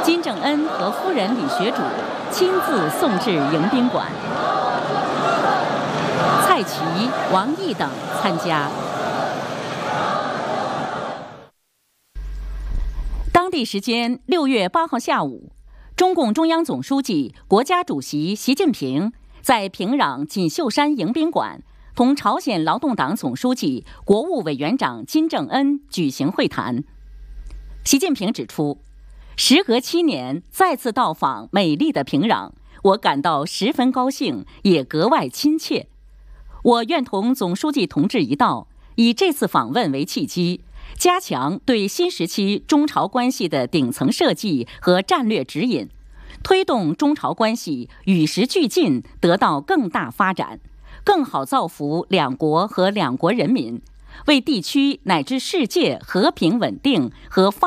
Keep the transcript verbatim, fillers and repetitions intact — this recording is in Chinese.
金正恩和夫人李学主亲自送至迎宾馆，蔡奇、王毅等参加。当地时间六月八号下午，中共中央总书记、国家主席习近平在平壤锦绣山迎宾馆同朝鲜劳动党总书记、国务委员长金正恩举行会谈。习近平指出，时隔七年再次到访美丽的平壤，我感到十分高兴，也格外亲切。我愿同总书记同志一道，以这次访问为契机，加强对新时期中朝关系的顶层设计和战略指引，推动中朝关系与时俱进，得到更大发展，更好造福两国和两国人民，为地区乃至世界和平稳定和发